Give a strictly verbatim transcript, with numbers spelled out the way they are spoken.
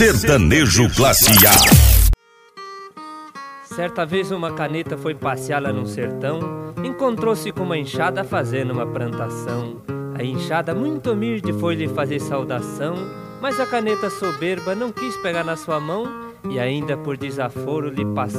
Sertanejo Classe A. Certa vez uma caneta foi passear lá no sertão, encontrou-se com uma enxada fazendo uma plantação. A enxada muito humilde foi lhe fazer saudação, mas a caneta soberba não quis pegar na sua mão e ainda por desaforo lhe passou